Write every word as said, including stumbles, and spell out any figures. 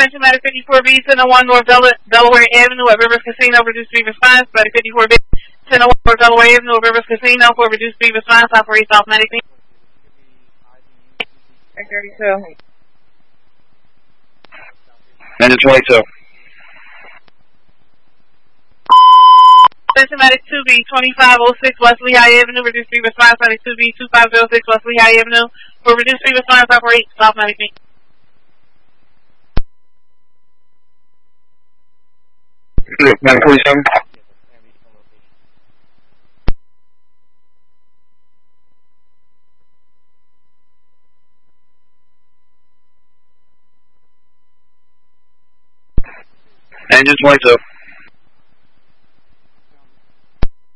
Attention, Matter fifty-four B, ten oh one North Del Delaware Avenue at Rivers Casino, reduced speed response. Matter fifty-four B, ten oh one North Delaware Avenue at Rivers Casino for reduced speed response. Operates automatically. thirty-two. Engine twenty-two. Attention, Matter two B, twenty-five oh six West Lehigh Avenue, reduced speed response. Matter two B, twenty-five oh six West Lehigh Avenue for reduced speed response. Operates automatically. nine forty-seven. Engine twenty-two.